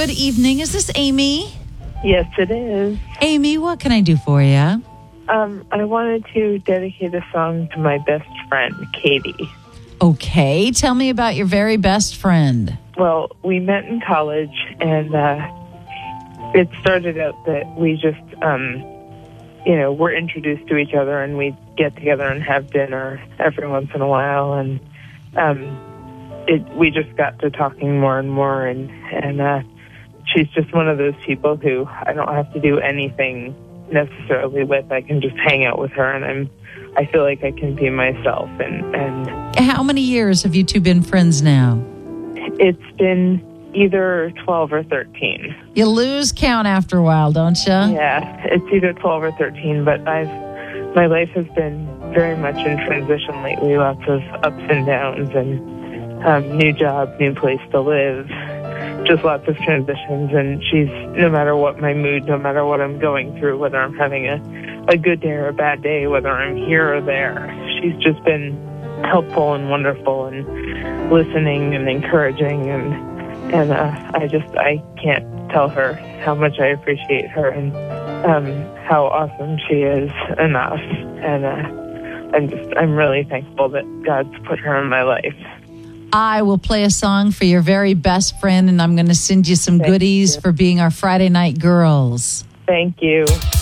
good evening. Is this Amy? Yes, it is. Amy, what can I do for you? I wanted to dedicate a song to my best friend, Katie. Okay, tell me about your very best friend. Well, we met in college, and it started out that we just, were introduced to each other, and we'd get together and have dinner every once in a while, and we just got to talking more and more, and she's just one of those people who I don't have to do anything necessarily with. I can just hang out with her, and I feel like I can be myself. And How many years have you two been friends now? It's been either 12 or 13. You lose count after a while, don't you? Yeah, it's either 12 or 13, but my life has been very much in transition lately, lots of ups and downs, and new job, new place to live, just lots of transitions. And she's, no matter what my mood, no matter what I'm going through, whether I'm having a good day or a bad day, whether I'm here or there, she's just been helpful and wonderful and listening and encouraging, and I can't tell her how much I appreciate her and how awesome she is enough. And I'm really thankful that God's put her in my life. I will play a song for your very best friend, and I'm going to send you some goodies for being our Friday night girls. Thank you.